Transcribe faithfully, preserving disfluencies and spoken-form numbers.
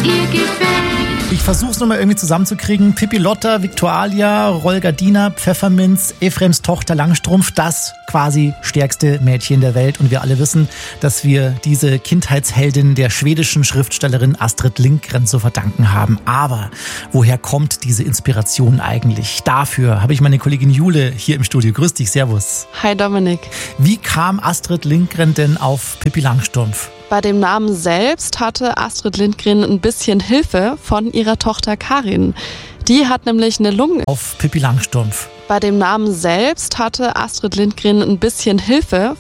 ihr gefällt. Ich versuch's nochmal irgendwie zusammenzukriegen. Pippi Lotta, Viktualia, Rolgardina, Pfefferminz, Ephraims Tochter Langstrumpf, das quasi stärkste Mädchen der Welt. Und wir alle wissen, dass wir diese Kindheitsheldin der schwedischen Schriftstellerin Astrid Lindgren zu verdanken haben. Aber woher kommt diese Inspiration eigentlich? Dafür habe ich meine Kollegin Jule hier im Studio. Grüß dich, servus. Hi Dominik. Wie kam Astrid Lindgren denn auf Pippi Langstrumpf? Bei dem Namen selbst hatte Astrid Lindgren ein bisschen Hilfe von ihrer Tochter Karin. Die hat nämlich eine Lungen... Auf Pippi Langstrumpf. Bei dem Namen selbst hatte Astrid Lindgren ein bisschen Hilfe